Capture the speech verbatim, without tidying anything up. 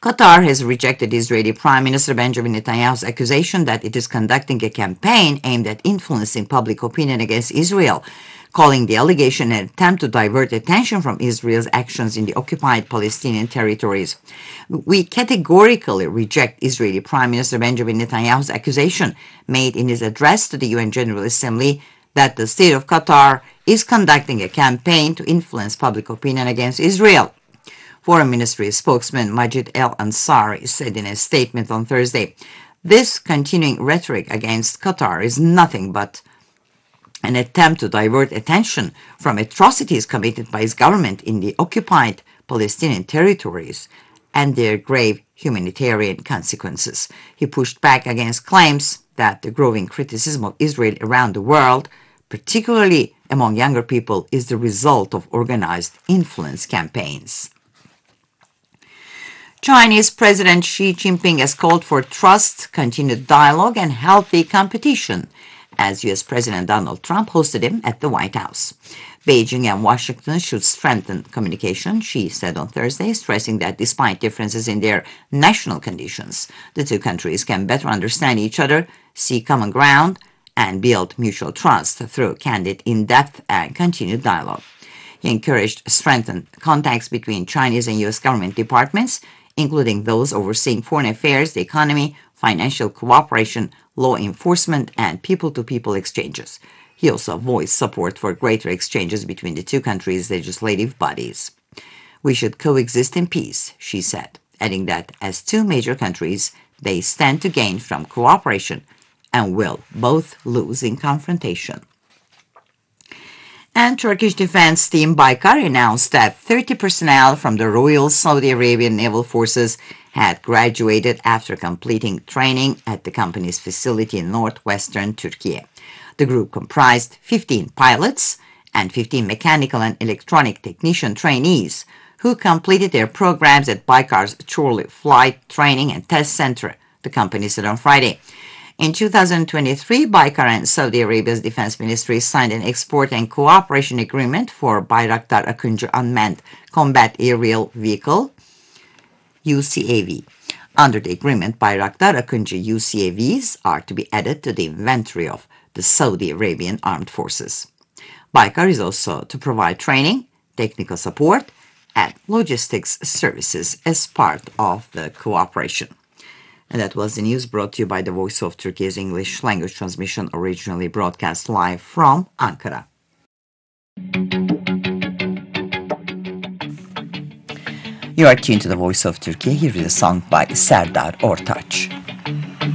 Qatar has rejected Israeli Prime Minister Benjamin Netanyahu's accusation that it is conducting a campaign aimed at influencing public opinion against Israel, calling the allegation an attempt to divert attention from Israel's actions in the occupied Palestinian territories. We categorically reject Israeli Prime Minister Benjamin Netanyahu's accusation made in his address to the U N General Assembly that the state of Qatar is conducting a campaign to influence public opinion against Israel. Foreign Ministry spokesman Majid al-Ansari said in a statement on Thursday, "This continuing rhetoric against Qatar is nothing but an attempt to divert attention from atrocities committed by his government in the occupied Palestinian territories and their grave humanitarian consequences." He pushed back against claims that the growing criticism of Israel around the world, particularly among younger people, is the result of organized influence campaigns. Chinese President Xi Jinping has called for trust, continued dialogue, and healthy competition as U S President Donald Trump hosted him at the White House. Beijing and Washington should strengthen communication, Xi said on Thursday, stressing that despite differences in their national conditions, the two countries can better understand each other, see common ground, and build mutual trust through candid, in-depth, and continued dialogue. He encouraged strengthened contacts between Chinese and U S government departments, including those overseeing foreign affairs, the economy, financial cooperation, law enforcement, and people-to-people exchanges. He also voiced support for greater exchanges between the two countries' legislative bodies. "We should coexist in peace," she said, adding that as two major countries, they stand to gain from cooperation and will both lose in confrontation. And Turkish Defense Team Baykar announced that thirty personnel from the Royal Saudi Arabian Naval Forces had graduated after completing training at the company's facility in northwestern Turkey. The group comprised fifteen pilots and fifteen mechanical and electronic technician trainees who completed their programs at Baykar's Chorlu Flight Training and Test Center, the company said on Friday. In two thousand twenty-three, Baykar and Saudi Arabia's defense ministry signed an export and cooperation agreement for Bayraktar Akıncı Unmanned Combat Aerial Vehicle, U C A V. Under the agreement, Bayraktar Akıncı U C A Vs are to be added to the inventory of the Saudi Arabian Armed Forces. Baykar is also to provide training, technical support, and logistics services as part of the cooperation. And that was the news brought to you by the Voice of Turkey's English language transmission, originally broadcast live from Ankara. You are tuned to the Voice of Turkey. Here is a song by Serdar Ortaç.